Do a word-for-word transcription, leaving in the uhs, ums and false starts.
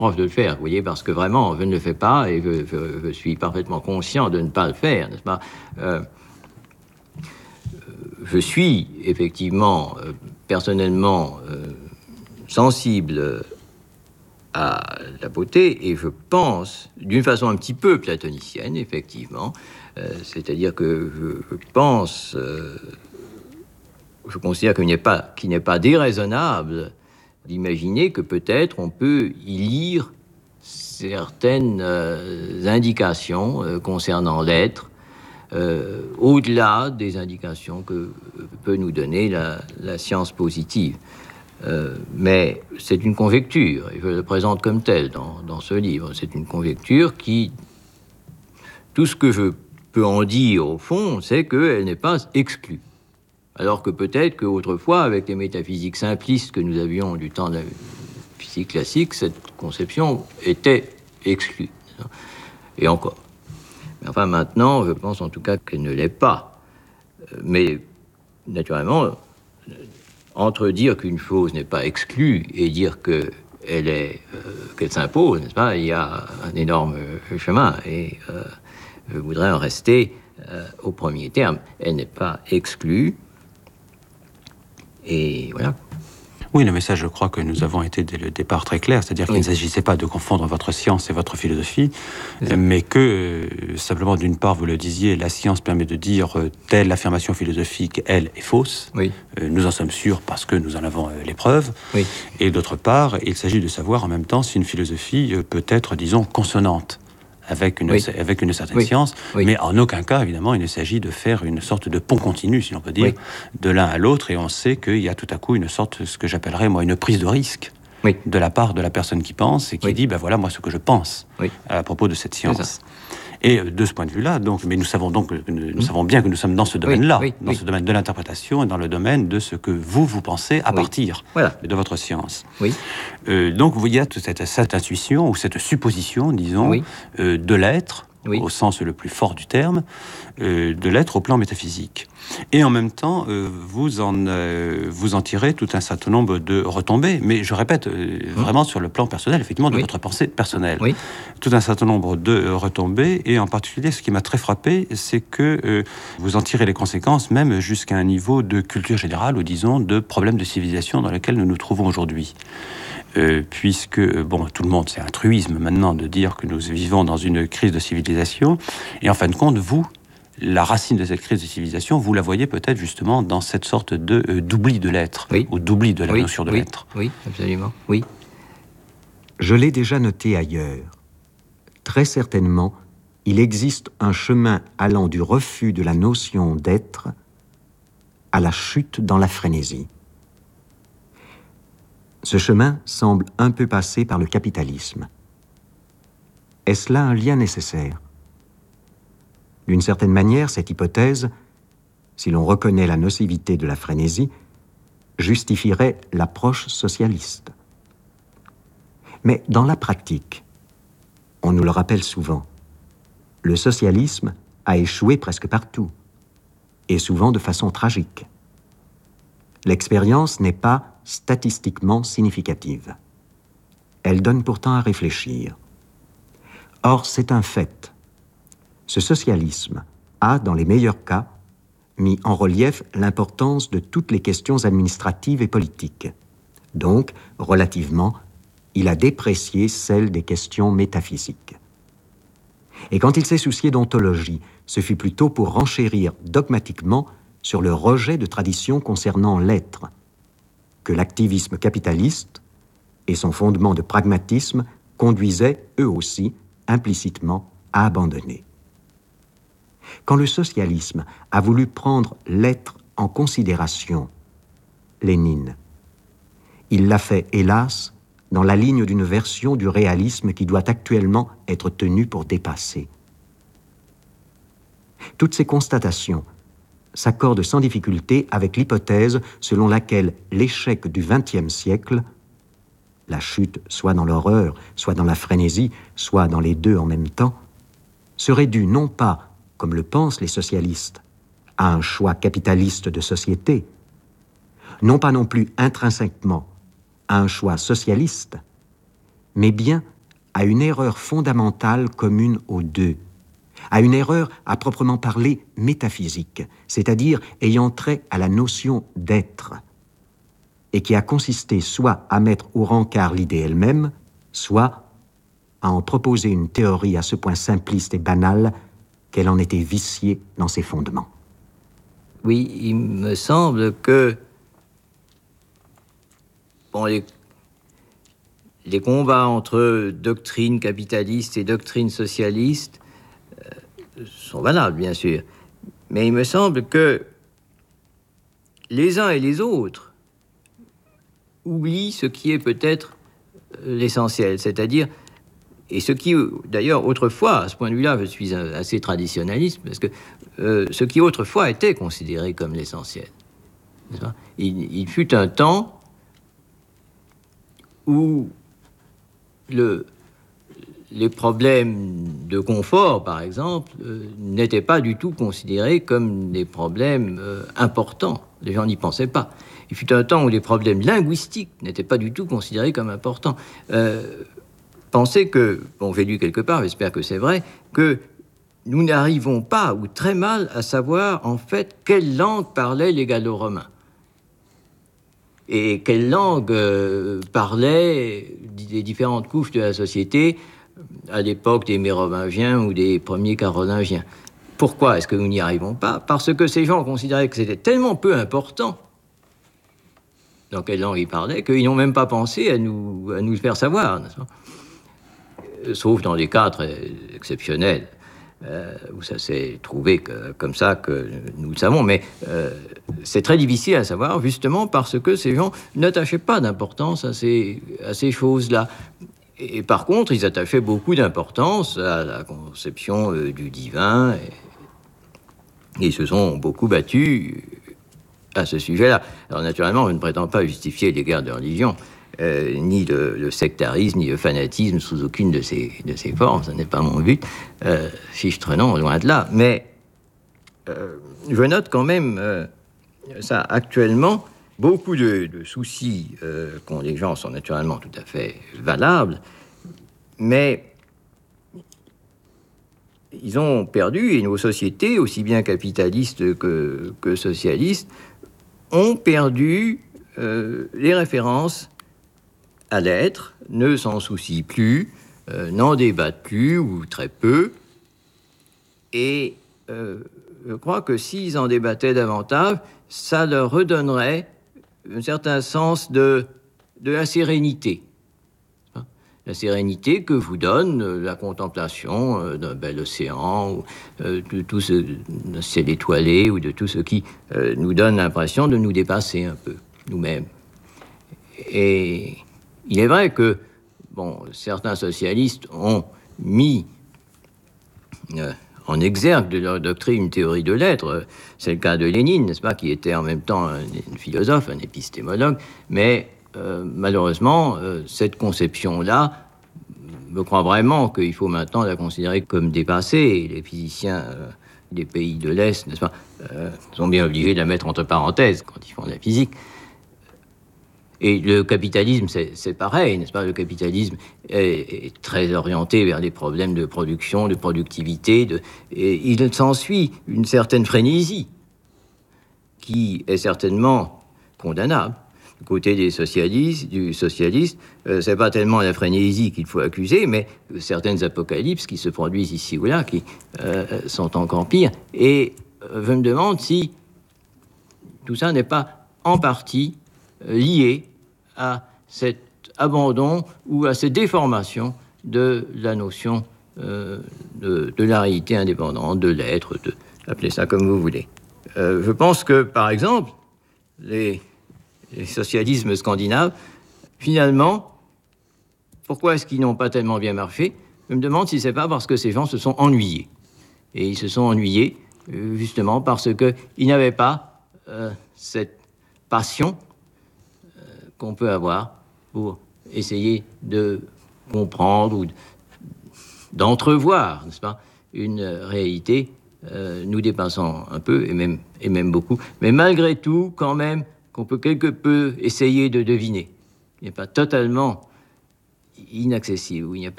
de le faire, vous voyez, parce que vraiment, je ne le fais pas et je, je, je suis parfaitement conscient de ne pas le faire, n'est-ce pas? euh, Je suis effectivement, euh, personnellement, euh, sensible à la beauté, et je pense, d'une façon un petit peu platonicienne, effectivement, euh, c'est-à-dire que je, je pense, euh, je considère qu'il n'est pas, qu'il n'est pas déraisonnable d'imaginer que peut-être on peut y lire certaines euh, indications euh, concernant l'être, euh, au-delà des indications que peut nous donner la, la science positive. Euh, mais c'est une conjecture, et je le présente comme telle dans, dans ce livre. C'est une conjecture qui, tout ce que je peux en dire au fond, c'est qu'elle n'est pas exclue. Alors que peut-être qu'autrefois, avec les métaphysiques simplistes que nous avions du temps de la physique classique, cette conception était exclue. Et encore. Mais enfin, maintenant, je pense en tout cas qu'elle ne l'est pas. Mais, naturellement, entre dire qu'une chose n'est pas exclue et dire que elle est, euh, qu'elle s'impose, n'est-ce pas? Il y a un énorme chemin, et euh, je voudrais en rester euh, au premier terme. Elle n'est pas exclue, et voilà. Oui, le message, je crois que nous avons été dès le départ très clair, c'est-à-dire qu'il oui. ne s'agissait pas de confondre votre science et votre philosophie, mais que, euh, simplement, d'une part, vous le disiez, la science permet de dire euh, telle affirmation philosophique, elle, est fausse. Oui. Euh, nous en sommes sûrs parce que nous en avons euh, les preuves. Oui. Et d'autre part, il s'agit de savoir en même temps si une philosophie euh, peut être, disons, consonante avec une, oui. avec une certaine oui. science, oui. mais en aucun cas, évidemment, il ne s'agit de faire une sorte de pont continu, si l'on peut dire, oui. de l'un à l'autre, et on sait qu'il y a tout à coup une sorte, ce que j'appellerais, moi, une prise de risque oui. de la part de la personne qui pense, et qui oui. dit, ben voilà, moi, ce que je pense oui. à propos de cette science. Et de ce point de vue-là, donc, mais nous savons donc, que nous, nous mmh. savons bien que nous sommes dans ce domaine-là, oui, oui, dans oui. ce domaine de l'interprétation et dans le domaine de ce que vous, vous pensez à oui. partir voilà. de votre science. Oui. Euh, donc, vous voyez cette, cette intuition, ou cette supposition, disons, oui. euh, de l'être, oui. au sens le plus fort du terme, euh, de l'être au plan métaphysique. Et en même temps, euh, vous, en, euh, vous en tirez tout un certain nombre de retombées, mais je répète, euh, mmh. vraiment sur le plan personnel, effectivement, de oui. votre pensée personnelle. Oui. Tout un certain nombre de euh, retombées, et en particulier, ce qui m'a très frappé, c'est que euh, vous en tirez les conséquences, même jusqu'à un niveau de culture générale, ou disons, de problèmes de civilisation dans lesquels nous nous trouvons aujourd'hui. Euh, puisque, bon, tout le monde, c'est un truisme maintenant de dire que nous vivons dans une crise de civilisation, et en fin de compte, vous, la racine de cette crise de civilisation, vous la voyez peut-être justement dans cette sorte de euh, d'oubli de l'être, oui. ou d'oubli de la oui. notion de oui. l'être. Oui, absolument, oui. Je l'ai déjà noté ailleurs. Très certainement, il existe un chemin allant du refus de la notion d'être à la chute dans la frénésie. Ce chemin semble un peu passer par le capitalisme. Est-ce là un lien nécessaire? D'une certaine manière, cette hypothèse, si l'on reconnaît la nocivité de la frénésie, justifierait l'approche socialiste. Mais dans la pratique, on nous le rappelle souvent, le socialisme a échoué presque partout, et souvent de façon tragique. L'expérience n'est pas statistiquement significative. Elle donne pourtant à réfléchir. Or, c'est un fait. Ce socialisme a, dans les meilleurs cas, mis en relief l'importance de toutes les questions administratives et politiques. Donc, relativement, il a déprécié celle des questions métaphysiques. Et quand il s'est soucié d'ontologie, ce fut plutôt pour renchérir dogmatiquement sur le rejet de traditions concernant l'être, que l'activisme capitaliste et son fondement de pragmatisme conduisaient, eux aussi, implicitement, à abandonner. Quand le socialisme a voulu prendre l'être en considération, Lénine, il l'a fait, hélas, dans la ligne d'une version du réalisme qui doit actuellement être tenue pour dépassée. Toutes ces constatations s'accorde sans difficulté avec l'hypothèse selon laquelle l'échec du vingtième siècle, la chute soit dans l'horreur, soit dans la frénésie, soit dans les deux en même temps, serait dû non pas, comme le pensent les socialistes, à un choix capitaliste de société, non pas non plus intrinsèquement à un choix socialiste, mais bien à une erreur fondamentale commune aux deux, à une erreur à proprement parler métaphysique, c'est-à-dire ayant trait à la notion d'être, et qui a consisté soit à mettre au rencard l'idée elle-même, soit à en proposer une théorie à ce point simpliste et banale qu'elle en était viciée dans ses fondements. Oui, il me semble que bon, les, les combats entre doctrine capitaliste et doctrine socialiste euh, sont valables, bien sûr, mais il me semble que les uns et les autres oublient ce qui est peut-être l'essentiel, c'est-à-dire, et ce qui, d'ailleurs, autrefois, à ce point de vue-là, je suis assez traditionnaliste, parce que euh, ce qui autrefois était considéré comme l'essentiel. N'est-ce pas ? Il, il fut un temps où le, les problèmes de confort, par exemple, euh, n'étaient pas du tout considérés comme des problèmes euh, importants. Les gens n'y pensaient pas. Il fut un temps où les problèmes linguistiques n'étaient pas du tout considérés comme importants. Euh, pensez que, bon, j'ai lu quelque part, j'espère que c'est vrai, que nous n'arrivons pas, ou très mal, à savoir, en fait, quelle langue parlaient les Gallo-Romains. Et quelle langue euh, parlaient les différentes couches de la société à l'époque des Mérovingiens ou des premiers Carolingiens. Pourquoi est-ce que nous n'y arrivons pas ? Parce que ces gens considéraient que c'était tellement peu important dans quelle langue ils parlaient qu'ils n'ont même pas pensé à nous, à nous le faire savoir, n'est-ce pas ? Sauf dans des cas très exceptionnels, euh, où ça s'est trouvé que, comme ça que nous le savons. Mais euh, c'est très difficile à savoir, justement parce que ces gens n'attachaient pas d'importance à ces, à ces choses-là. Et par contre, ils attachaient beaucoup d'importance à la conception euh, du divin, et ils se sont beaucoup battus à ce sujet-là. Alors naturellement, je ne prétends pas justifier les guerres de religion, euh, ni le, le sectarisme, ni le fanatisme sous aucune de ces, de ces formes, ce n'est pas mon but, euh, fichtre non, loin de là. Mais euh, je note quand même euh, ça actuellement, beaucoup de, de soucis euh, qu'ont les gens sont naturellement tout à fait valables, mais ils ont perdu, et nos sociétés, aussi bien capitalistes que, que socialistes, ont perdu euh, les références à l'être, ne s'en soucient plus, euh, n'en débattent plus, ou très peu. Et euh, je crois que s'ils en débattaient davantage, ça leur redonnerait un certain sens de, de la sérénité. La sérénité que vous donne la contemplation euh, d'un bel océan, ou euh, de tout ce de ciel étoilé, ou de tout ce qui euh, nous donne l'impression de nous dépasser un peu, nous-mêmes. Et il est vrai que, bon, certains socialistes ont mis euh, en exergue de leur doctrine une théorie de l'être. C'est le cas de Lénine, n'est-ce pas, qui était en même temps un, un philosophe, un épistémologue, mais Euh, malheureusement, euh, cette conception-là, je crois vraiment qu'il faut maintenant la considérer comme dépassée. Et les physiciens euh, des pays de l'Est, n'est-ce pas, euh, sont bien obligés de la mettre entre parenthèses quand ils font de la physique. Et le capitalisme, c'est, c'est pareil, n'est-ce pas? Le capitalisme est, est très orienté vers des problèmes de production, de productivité, de, et il s'ensuit une certaine frénésie qui est certainement condamnable. Du côté des socialistes, du socialiste, euh, c'est pas tellement la frénésie qu'il faut accuser, mais certaines apocalypses qui se produisent ici ou là, qui euh, sont encore pires. Et euh, je me demande si tout ça n'est pas en partie euh, lié à cet abandon ou à cette déformation de la notion euh, de, de la réalité indépendante, de l'être, de, appelez ça comme vous voulez. Euh, je pense que, par exemple, les les socialismes scandinaves, finalement, pourquoi est-ce qu'ils n'ont pas tellement bien marché? Je me demande si c'est pas parce que ces gens se sont ennuyés. Et ils se sont ennuyés, euh, justement, parce qu'ils n'avaient pas euh, cette passion euh, qu'on peut avoir pour essayer de comprendre ou d'entrevoir, n'est-ce pas, une réalité euh, nous dépassant un peu, et même, et même beaucoup. Mais malgré tout, quand même, qu'on peut quelque peu essayer de deviner. Il n'est pas totalement inaccessible, où il n'y a